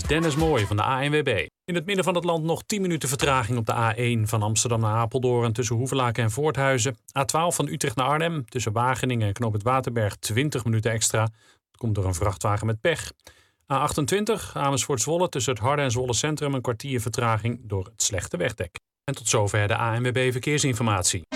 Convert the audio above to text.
Dennis Mooij van de ANWB. In het midden van het land nog 10 minuten vertraging op de A1 van Amsterdam naar Apeldoorn tussen Hoevelaken en Voorthuizen. A12 van Utrecht naar Arnhem tussen Wageningen en Knoop het Waterberg 20 minuten extra. Dat komt door een vrachtwagen met pech. A28 Amersfoort-Zwolle tussen het Harde en Zwolle Centrum een kwartier vertraging door het slechte wegdek. En tot zover de ANWB Verkeersinformatie.